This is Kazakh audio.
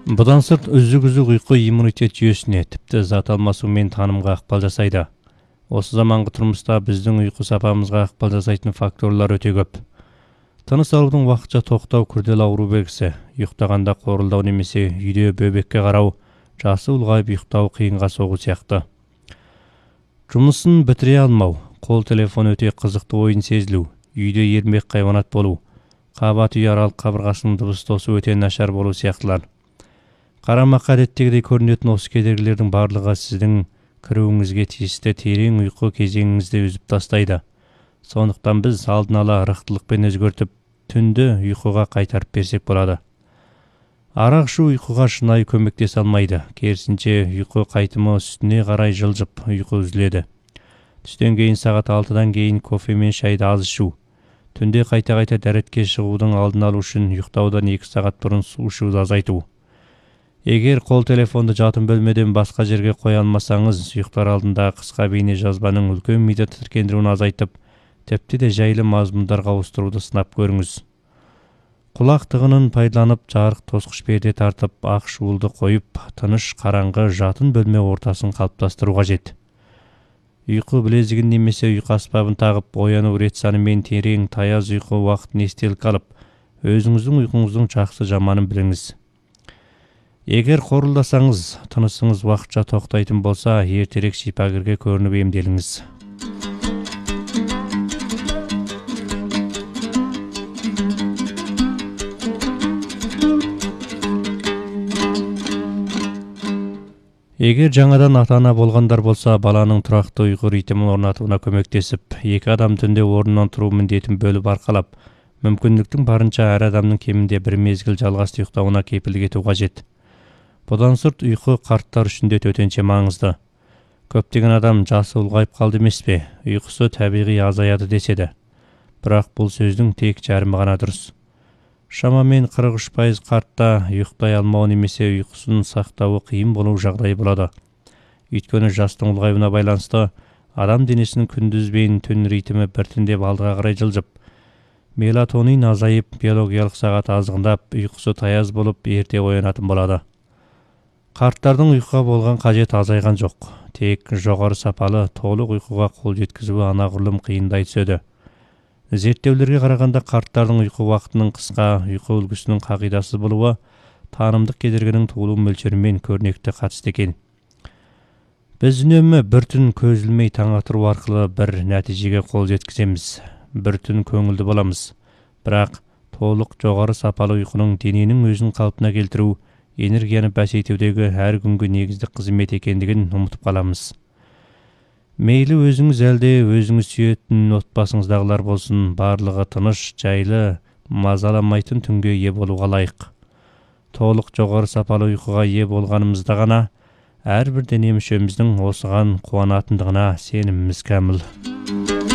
Бұдан сырт үзік-үзік ұйқы иммунитет жүйесіне, тіпті зат алмасу мен танымға ықпал жасайды. Осы заманғы тұрмыста біздің ұйқы сапамызға ықпал жасайтын факторлар өте көп. Тыныс алудың уақытша тоқтау күрделі ауру белгісі, ұйықтағанда қорылдау немесе үйде бөбекке қарау, жасы ұлғайып ұйықтау қиынға соғу сияқты. Жұмысын бітіре алмау, қол телефон өте қызықты ойын сезілу, үйде ермек хайуанат болу, қабат үй аралық қабырғасының дыбыс тосу өте нашар болу сияқтылар. Қарамаққа әдеттегідей көрінетін осы кедергілердің барлығы сіздің кіруіңізге тиісті терең ұйқы кезеңіңізді үзіп тастайды. Сондықтан біз алдын ала ырықтылықпен өзгертіп, түнді ұйқыға қайтарып берсек болады. Арақ ішу ұйқыға шынайы көмектесе алмайды. Керісінше ұйқы қайтымы үстіне қарай жылжып, ұйқы үзіледі. Түстен кейін сағат 6-дан кейін кофе мен шайды аз ішу. Түнде қайта-қайта дәретке шығудың алдын алу үшін ұйықтаудан 2 сағат бұрын су ішуді азайту. Егер қол телефонды жатын бөлмеден басқа жерге қоя алмасаңыз, ұйықтар алдында қысқа бейне жазбаның үлкен миды тітіркендіруін азайтып, тіпті де жайлы мазмұндарға ауыстыруды сынап көріңіз. Құлақ тығынын пайдаланып, жарық тосқыш перде тартып, ақ шуылды қойып, тыныш қараңғы жатын бөлме ортасын қалыптастыру қажет. Ұйқы білезігін немесе ұйқы аспабын тағып, ояну рет саны мен терең таяз ұйқы уақытын естелік алып, өзіңіздің ұйқыңыздың жақсы жаманын біліңіз. Егер қорылдасаңыз, тынысыңыз уақытша тоқтайтын болса, ертерек шипагерге көрініп емделіңіз. Егер жаңадан ата-ана болғандар болса, баланың тұрақты ұйқы ритмін орнатуына көмектесіп, 2 адам түнде орнынан тұру міндетін бөліп арқалап, мүмкіндіктің барынша әр адамның кемінде бір мезгіл жалғасты ұйықтауына кепілдік ету қажет. Бұдан сырт ұйқы қарттар үшін де төтенше маңызды. Көптеген адам жасы ұлғайып қалды емес пе, ұйқысы табиғи азаяды деседі. Бірақ бұл сөздің тек жарымы ғана дұрыс. Шамамен 43% қартта ұйықтай алмау немесе ұйқысын сақтауы қиын болу жағдай болады. Өйткені жастың ұлғаюына байланысты адам денесінің күндіз бен түн ритмі біртіндеп алдыға қарай жылжып, мелатонин азайып, биологиялық сағат азғындап, ұйқысы таяз болып, ерте оянатын болады. Қарттардың ұйқыға болған қажет азайған жоқ. Тек жоғары сапалы, толық ұйқыға қол жеткізуі анағұрлым қиындай түседі. Зерттеулерге қарағанда қарттардың ұйқы уақытының қысқа, ұйқы үлгісінің қағидасы болуы танымдық кедергінің туылу мөлшерімен көрнекті қатысты екен. Біз үнемі бір түн көз ілмей таң атыру арқылы бір нәтижеге қол жеткіземіз. Бір түн көңілді боламыз. Бірақ толық жоғары сапалы ұйқының дененің өзін қалпына келтіру, энергияны бәсейтудегі әр күнгі негізді қызмет екендігін ұмытып қаламыз. Мейлі өзіңіз әлде өзіңіз сүйетін отбасыңыздағылар болсын, барлығы тыныш, жайлы, мазаламайтын түнге ие болуға лайық. Толық жоғары сапалы ұйқыға ие болғанымызда ғана әрбір дене мүшеміздің осыған қуанатындығына сеніміміз кәміл.